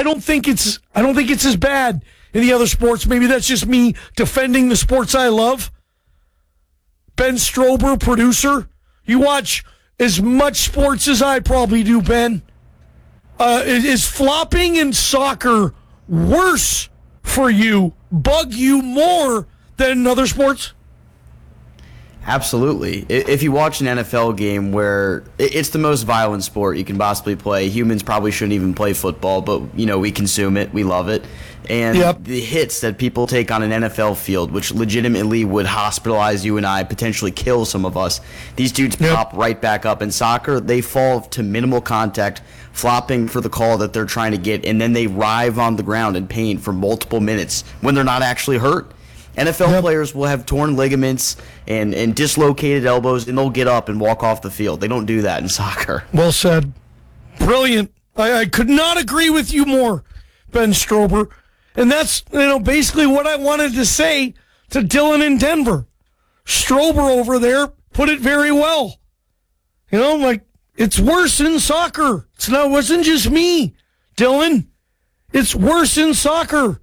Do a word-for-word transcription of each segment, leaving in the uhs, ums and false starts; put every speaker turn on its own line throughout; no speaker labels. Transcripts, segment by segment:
don't think it's I don't think it's as bad in the other sports. Maybe that's just me defending the sports I love. Ben Strober, producer, you watch as much sports as I probably do, Ben. Uh, is flopping in soccer worse for you, bug you more than in other sports?
Absolutely. If you watch an N F L game where it's the most violent sport you can possibly play, humans probably shouldn't even play football, but you know we consume it, we love it. And yep. the hits that people take on an N F L field, which legitimately would hospitalize you and I, potentially kill some of us, these dudes yep. pop right back up. In soccer, they fall to minimal contact, flopping for the call that they're trying to get, and then they writhe on the ground in pain for multiple minutes when they're not actually hurt. N F L yep. players will have torn ligaments and, and dislocated elbows, and they'll get up and walk off the field. They don't do that in soccer.
Well said. Brilliant. I, I could not agree with you more, Ben Strober. And that's, you know, basically what I wanted to say to Dylan in Denver. Strober over there put it very well. You know, like, it's worse in soccer. It's not, it wasn't just me, Dylan. It's worse in soccer.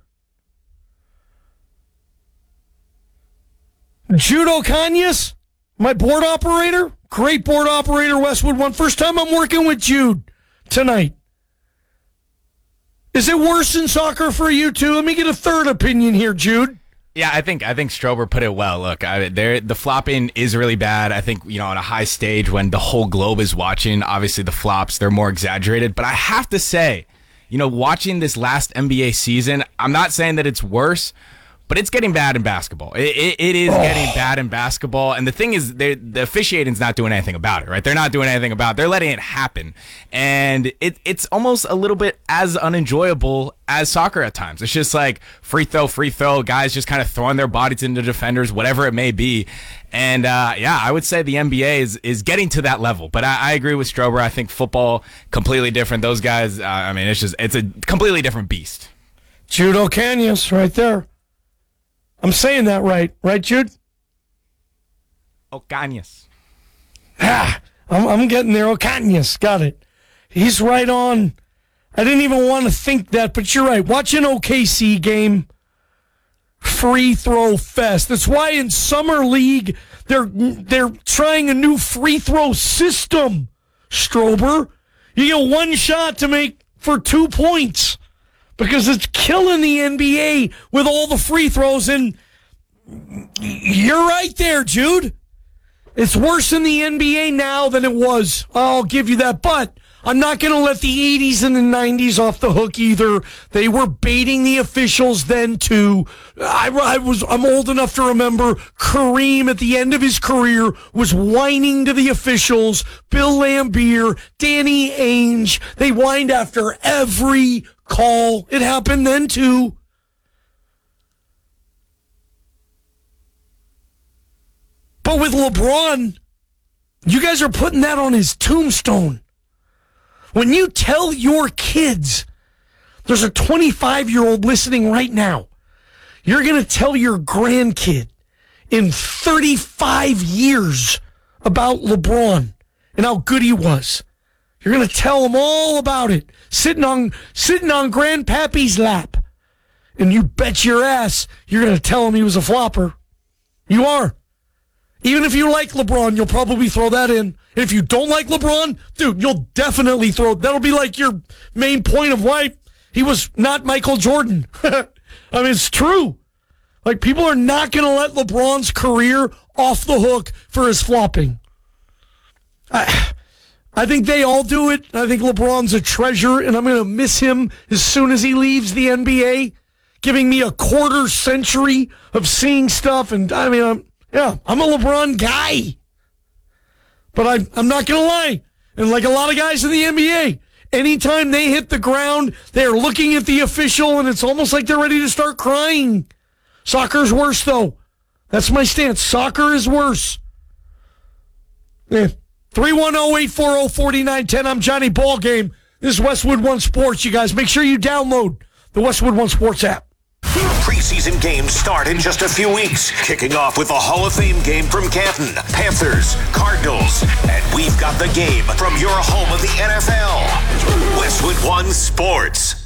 Judo Kanyas, my board operator, great board operator, Westwood One. First time I'm working with Jude tonight. Is it worse in soccer for you too? Let me get a third opinion here, Jude.
Yeah, I think I think Strober put it well. Look, I, the flopping is really bad. I think, you know, on a high stage when the whole globe is watching, obviously the flops, they're more exaggerated. But I have to say, you know, watching this last N B A season, I'm not saying that it's worse, but it's getting bad in basketball. It, it, it is oh. getting bad in basketball. And the thing is, the officiating's not doing anything about it, right? They're not doing anything about it. They're letting it happen. And it, it's almost a little bit as unenjoyable as soccer at times. It's just like free throw, free throw, guys just kind of throwing their bodies into defenders, whatever it may be. And, uh, yeah, I would say the N B A is, is getting to that level. But I, I agree with Strober. I think football, completely different. Those guys, uh, I mean, it's just, it's a completely different beast.
Judo Kanyas right there. I'm saying that right. Right, Jude?
Ocañas.
Ah, I'm, I'm getting there. Ocañas. Got it. He's right on. I didn't even want to think that, but you're right. Watch an O K C game. Free throw fest. That's why in Summer League, they're, they're trying a new free throw system, Strober. You get one shot to make for two points. Because it's killing the N B A with all the free throws, and you're right there, Jude. It's worse in the N B A now than it was. I'll give you that, but I'm not going to let the eighties and the nineties off the hook either. They were baiting the officials then too. I, I was I'm old enough to remember Kareem at the end of his career was whining to the officials. Bill Laimbeer, Danny Ainge, they whined after every call. It happened then too. But with LeBron, you guys are putting that on his tombstone. When you tell your kids, there's a twenty-five-year-old listening right now, you're going to tell your grandkid in thirty-five years about LeBron and how good he was. You're going to tell them all about it, sitting on sitting on Grandpappy's lap. And you bet your ass you're going to tell him he was a flopper. You are. Even if you like LeBron, you'll probably throw that in. And if you don't like LeBron, dude, you'll definitely throw, that'll be like your main point of why he was not Michael Jordan. I mean, it's true. Like, people are not going to let LeBron's career off the hook for his flopping. I, I think they all do it. I think LeBron's a treasure, and I'm going to miss him as soon as he leaves the N B A, giving me a quarter century of seeing stuff. And, I mean, I'm, yeah, I'm a LeBron guy. But I, I'm not going to lie. And like a lot of guys in the N B A, anytime they hit the ground, they're looking at the official, and it's almost like they're ready to start crying. Soccer's worse, though. That's my stance. Soccer is worse. Yeah. three one zero, eight four zero, four nine one zero. I'm Johnny Ballgame. This is Westwood One Sports, you guys. Make sure you download the Westwood One Sports app.
Preseason games start in just a few weeks, kicking off with the Hall of Fame game from Canton, Panthers, Cardinals, and we've got the game from your home of the N F L. Westwood One Sports.